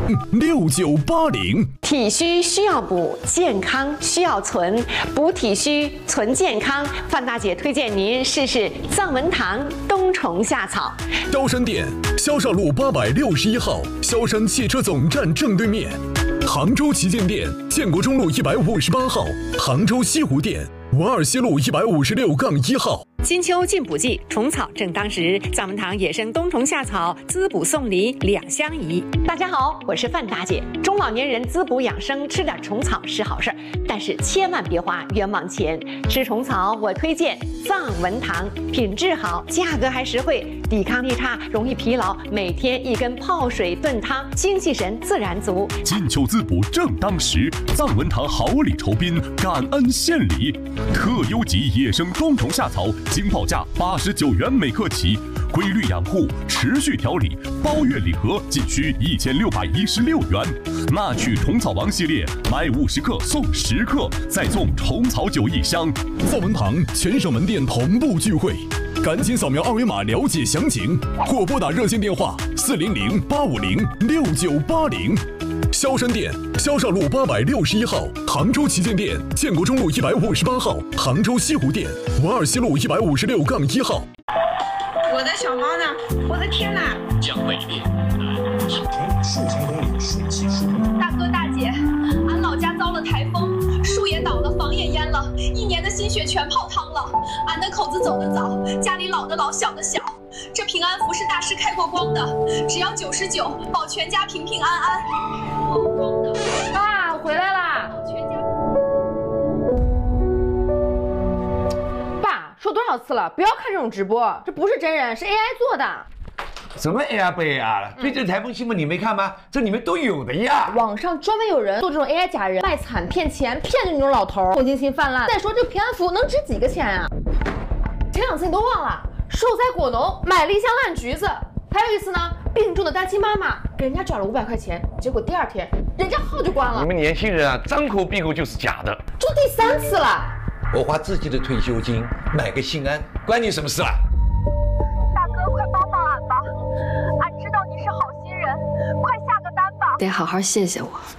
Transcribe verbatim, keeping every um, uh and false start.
六九八零。 体虚需要补，健康需要存，补体虚存健康。范大姐推荐您试试藏文堂冬虫夏草。 萧山店，萧绍路八百六十一号，萧山汽车总站正对面。杭州旗舰店，建国中路一百五十八号，杭州西湖店，文二西路一百五十六杠一号。 金秋进补季，虫草正当时，藏文堂野生冬虫夏草滋补送礼两相宜。大家好，我是范大姐。中老年人滋补养生，吃点虫草是好事，但是千万别花冤枉钱。吃虫草，我推荐藏文堂，品质好，价格还实惠，抵抗力差，容易疲劳，每天一根泡水炖汤，精气神自然足。 金秋滋补正当时，藏文堂好礼酬宾，感恩献礼，特优级野生冬虫夏草。经报价八十九元每克起，规律养护，持续调理，包月礼盒仅需一千六百一十六元。纳取虫草王系列，买五十克送十克，再送虫草酒一箱。 藏文堂全省门店同步聚会，赶紧扫描二维码了解详情，或拨打热线电话四零零八五零六九八零。萧山店，萧绍路八百六十一号，杭州旗舰店，建国中路一百五十八号，杭州西湖店，文二西路一百五十六杠一号。 我的小猫呢？我的天哪！ 讲了一遍， 数千公里水汽树。 大哥大姐，俺老家遭了台风，树也倒了，房也淹了，一年的心血全泡汤了。俺的口子走得早，家里老的老，小的小。这平安符是大师开过光的，只要九十九，保全家平平安安。 爸，我回来啦！爸，说多少次了，不要看这种直播，这不是真人，是 A I 做的。 什么 A I 不 A I 了？最近台风新闻你没看吗？这里面都有的呀。 网上专门有人做这种 A I 假人，卖惨骗钱，骗着那种老头，同情心泛滥。再说这个平安符能值几个钱啊？前两次你都忘了，受灾果农买了一箱烂橘子。还有一次呢，病重的单亲妈妈给人家转了五百块钱，结果第二天人家号就关了。 你们年轻人啊，张口闭口就是假的。 这第三次了。 我花自己的退休金买个心安，关你什么事啊？ 大哥，快帮帮俺吧！俺知道你是好心人，快下个单吧。 得好好谢谢我。